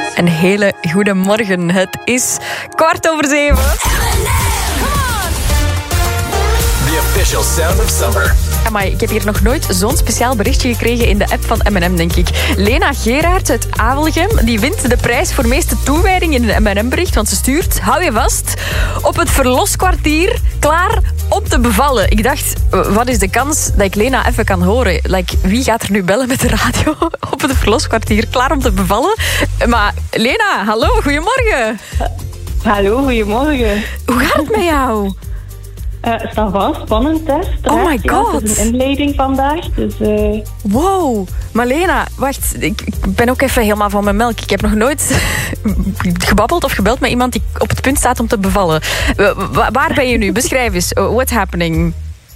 Een hele goede morgen. Het is 6:15. The official sound of summer. Amai, ik heb hier nog nooit zo'n speciaal berichtje gekregen in de app van M&M, denk ik. Lena Gerard uit Avelgem, die wint de prijs voor meeste toewijding in een M&M-bericht, want ze stuurt, hou je vast, op het verloskwartier, klaar om te bevallen. Ik dacht, wat is de kans dat ik Lena even kan horen? Wie gaat er nu bellen met de radio op het verloskwartier, klaar om te bevallen? Maar Lena, hallo, goedemorgen. Hallo, goedemorgen. Hoe gaat het met jou? Ça va, spannend test. Oh my god. Ja, het is een inleiding vandaag. Dus, Wow, maar Lena, wacht. Ik ben ook even helemaal van mijn melk. Ik heb nog nooit gebabbeld of gebeld met iemand die op het punt staat om te bevallen. Waar ben je nu? Beschrijf eens. What's happening?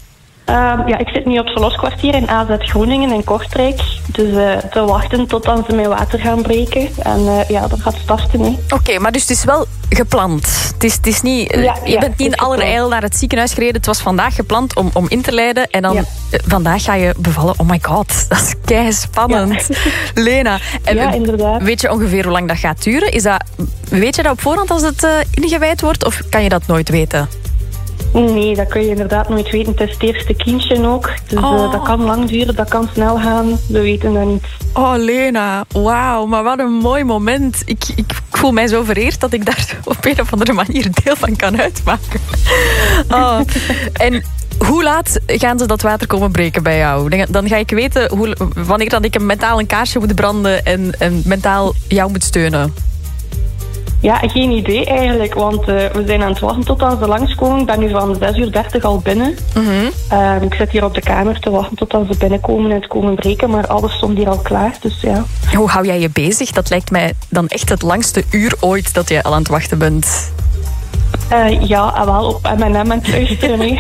ik zit nu op het verloskwartier in AZ Groningen in Kortrijk. Dus te wachten tot dan ze mijn water gaan breken. En dat gaat starten. Hè. Oké, maar dus het is wel gepland. Het is niet, je bent niet in allerijl naar het ziekenhuis gereden. Het was vandaag gepland om in te leiden. En dan vandaag ga je bevallen. Oh my god, dat is kei spannend. Ja. Lena, inderdaad. Weet je ongeveer hoe lang dat gaat duren? Weet je dat op voorhand als het ingewijd wordt? Of kan je dat nooit weten? Nee, dat kun je inderdaad nooit weten. Het is het eerste kindje ook. Dus dat kan lang duren, dat kan snel gaan. We weten dat niet. Oh, Lena. Wauw, maar wat een mooi moment. Ik voel mij zo vereerd dat ik daar op een of andere manier deel van kan uitmaken. Oh. En hoe laat gaan ze dat water komen breken bij jou? Dan ga ik weten wanneer dat ik mentaal een kaarsje moet branden en mentaal jou moet steunen. Ja, geen idee eigenlijk, want we zijn aan het wachten tot ze langskomen. Ik ben nu van 6:30 al binnen. Mm-hmm. Ik zit hier op de kamer te wachten tot ze binnenkomen en het komen breken, maar alles stond hier al klaar, dus ja. Hoe hou jij je bezig? Dat lijkt mij dan echt het langste uur ooit dat jij al aan het wachten bent. Wel op M&M en het luisteren.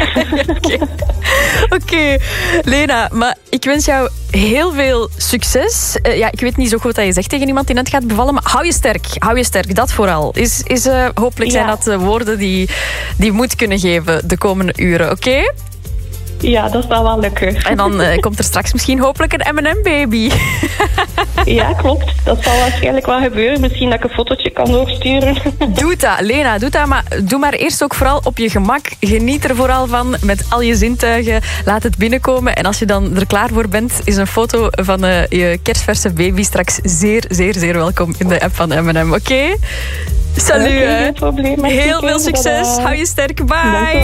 Oké, Lena, maar ik wens jou heel veel succes. Ik weet niet zo goed dat je zegt tegen iemand die net gaat bevallen, maar hou je sterk, dat vooral. Hopelijk zijn dat woorden die moed kunnen geven de komende uren, oké? Ja, dat zal wel lukken. En dan komt er straks misschien hopelijk een M&M-baby. Ja, klopt. Dat zal waarschijnlijk wel gebeuren. Misschien dat ik een fotootje kan doorsturen. Doe dat, Lena. Doe dat. Maar doe maar eerst ook vooral op je gemak. Geniet er vooral van met al je zintuigen. Laat het binnenkomen. En als je dan er klaar voor bent, is een foto van je kerstverse baby straks zeer, zeer, zeer welkom in de app van M&M. Oké? Salut, geen probleem. Heel veel succes. Hou je sterk. Bye.